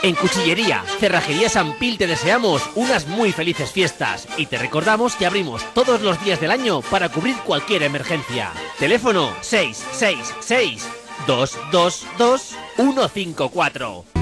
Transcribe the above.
En Cuchillería, Cerrajería San Pil te deseamos unas muy felices fiestas y te recordamos que abrimos todos los días del año para cubrir cualquier emergencia. Teléfono 666 222 154.